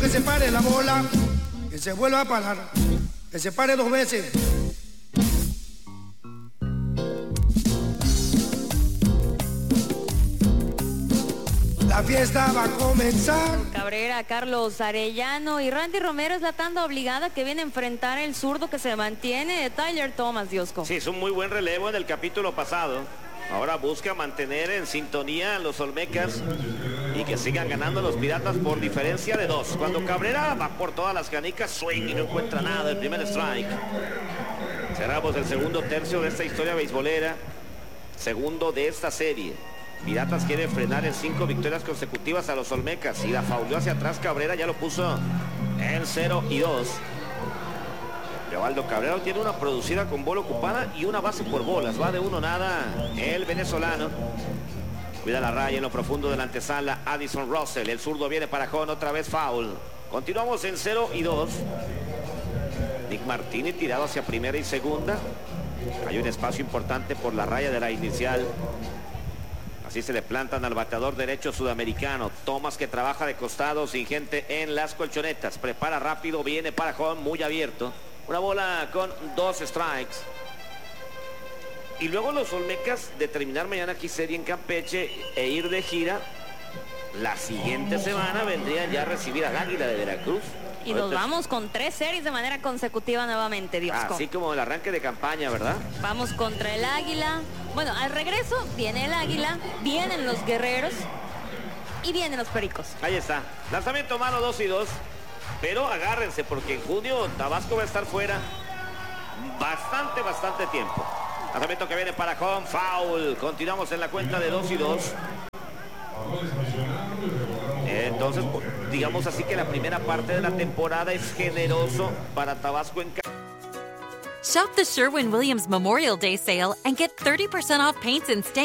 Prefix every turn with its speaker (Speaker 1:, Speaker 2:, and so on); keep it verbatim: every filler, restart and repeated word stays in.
Speaker 1: se pare la bola, que se vuelva a parar, que se pare dos veces. La fiesta va a comenzar.
Speaker 2: Cabrera, Carlos Arellano y Randy Romero es la tanda obligada que viene a enfrentar el zurdo que se mantiene de Tyler Thomas, Diosco.
Speaker 3: Sí, es un muy buen relevo en el capítulo pasado. Ahora busca mantener en sintonía a los Olmecas y que sigan ganando los Piratas por diferencia de dos. Cuando Cabrera va por todas las canicas, swing y no encuentra nada, el primer strike. Cerramos el segundo tercio de esta historia beisbolera, segundo de esta serie. Piratas quiere frenar en cinco victorias consecutivas a los Olmecas y la fauleó hacia atrás Cabrera, ya lo puso en cero y dos. Leobaldo Cabrera tiene una producida con bola ocupada y una base por bolas, va de uno nada el venezolano. Cuida la raya en lo profundo de la antesala Addison Russell, el zurdo viene para Jon, otra vez foul. Continuamos en cero y dos. Nick Martínez tirado hacia primera y segunda. Hay un espacio importante por la raya de la inicial. Así se le plantan al bateador derecho sudamericano. Thomas, que trabaja de costado sin gente en las colchonetas. Prepara rápido, viene para Jon, muy abierto. Una bola con dos strikes. Y luego los Olmecas de terminar mañana aquí serie en Campeche e ir de gira. La siguiente semana vendrían ya a recibir al Águila de Veracruz.
Speaker 2: Y nos vamos con tres series de manera consecutiva nuevamente, Diosco.
Speaker 3: Así como el arranque de campaña, ¿verdad?
Speaker 2: Vamos contra el Águila. Bueno, al regreso viene el Águila, vienen los Guerreros y vienen los Pericos.
Speaker 3: Ahí está. Lanzamiento mano dos y dos. Pero agárrense porque en junio Tabasco va a estar fuera bastante, bastante tiempo. Lanzamiento que viene para Jon, foul. Continuamos en la cuenta de dos y dos. Entonces, digamos así que la primera parte de la temporada es generoso para Tabasco en casa.
Speaker 4: Shop the Sherwin-Williams Memorial Day sale and get thirty percent off paints and stains.